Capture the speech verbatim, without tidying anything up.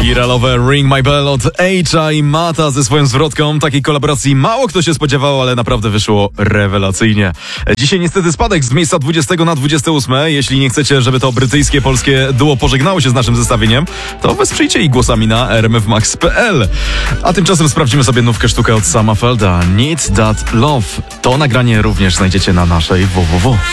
Wiralowe Ring My Bell od H'a i Mata ze swoją zwrotką. Takiej kolaboracji mało kto się spodziewał, ale naprawdę wyszło rewelacyjnie. Dzisiaj niestety spadek z miejsca dwudziestego na dwudzieste ósme. Jeśli nie chcecie, żeby to brytyjskie, polskie duo pożegnało się z naszym zestawieniem, to wesprzyjcie ich głosami na r m f max kropka p l. A tymczasem sprawdzimy sobie nówkę sztukę od Sama Felda. Need That Love. To nagranie również znajdziecie na naszej www.